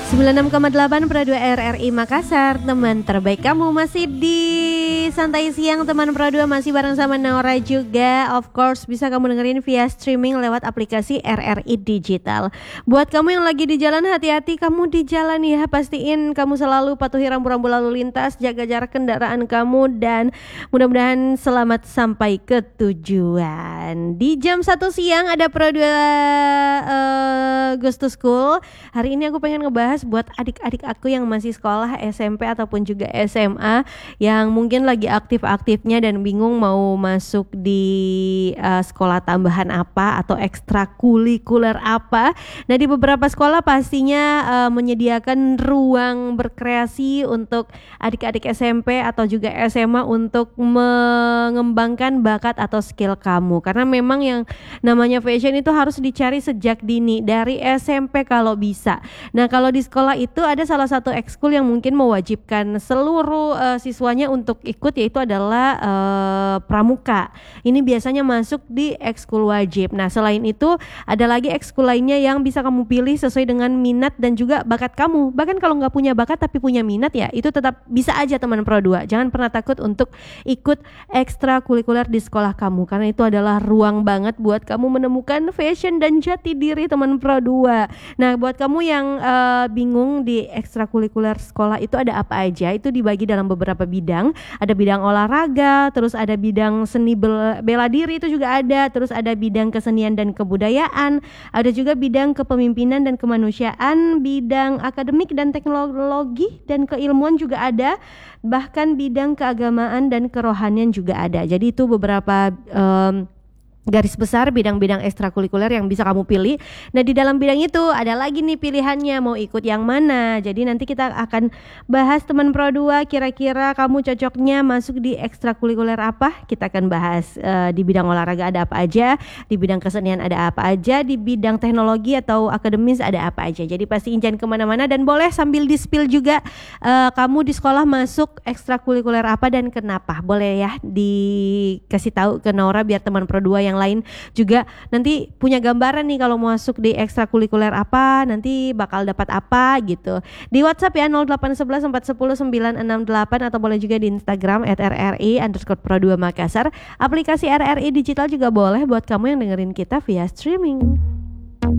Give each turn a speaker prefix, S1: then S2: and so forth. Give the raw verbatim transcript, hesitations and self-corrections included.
S1: sembilan puluh enam koma delapan Pro dua R R I Makassar. Teman terbaik kamu masih di Santai Siang teman Pro dua, masih bareng sama Naura juga. Of course bisa kamu dengerin via streaming lewat aplikasi R R I Digital. Buat kamu yang lagi di jalan, hati-hati kamu di jalan ya. Pastiin kamu selalu patuhi rambu-rambu lalu lintas, jaga jarak kendaraan kamu, dan mudah-mudahan selamat sampai ke tujuan. Di jam satu siang ada Pro dua uh, Goes to School. Hari ini aku pengen ngebahas buat adik-adik aku yang masih sekolah S M P ataupun juga S M A, yang mungkin lagi aktif-aktifnya dan bingung mau masuk di uh, sekolah tambahan apa atau ekstrakurikuler apa. Nah, di beberapa sekolah pastinya uh, menyediakan ruang berkreasi untuk adik-adik S M P atau juga S M A untuk mengembangkan bakat atau skill kamu, karena memang yang namanya fashion itu harus dicari sejak dini, dari S M P kalau bisa. Nah, kalau di sekolah itu ada salah satu ekskul yang mungkin mewajibkan seluruh uh, siswanya untuk ikut, yaitu adalah uh, pramuka. Ini biasanya masuk di ekskul wajib. Nah, selain itu ada lagi ekskul lainnya yang bisa kamu pilih sesuai dengan minat dan juga bakat kamu. Bahkan kalau nggak punya bakat tapi punya minat, ya itu tetap bisa aja teman Pro dua. Jangan pernah takut untuk ikut ekstrakurikuler di sekolah kamu, karena itu adalah ruang banget buat kamu menemukan fashion dan jati diri teman Pro dua. Nah, buat kamu yang uh, bingung di ekstrakurikuler sekolah itu ada apa aja, itu dibagi dalam beberapa bidang. Ada bidang olahraga, terus ada bidang seni bela, bela diri itu juga ada, terus ada bidang kesenian dan kebudayaan, ada juga bidang kepemimpinan dan kemanusiaan, bidang akademik dan teknologi dan keilmuan juga ada, bahkan bidang keagamaan dan kerohanian juga ada. Jadi itu beberapa um, garis besar bidang-bidang ekstrakurikuler yang bisa kamu pilih. Nah, di dalam bidang itu ada lagi nih pilihannya, mau ikut yang mana. Jadi nanti kita akan bahas teman Pro dua, kira-kira kamu cocoknya masuk di ekstrakurikuler apa. Kita akan bahas uh, di bidang olahraga ada apa aja, di bidang kesenian ada apa aja, di bidang teknologi atau akademis ada apa aja. Jadi pastiin jangan kemana-mana, dan boleh sambil di-spill juga uh, kamu di sekolah masuk ekstrakurikuler apa dan kenapa. Boleh ya dikasih tahu ke Naura biar teman Pro dua yang lain juga nanti punya gambaran nih, kalau masuk di ekstrakurikuler apa nanti bakal dapat apa gitu. Di WhatsApp ya nol delapan satu satu empat satu nol sembilan enam delapan, atau boleh juga di Instagram at R R I underscore Pro dua Makassar. Aplikasi R R I Digital juga boleh buat kamu yang dengerin kita via streaming.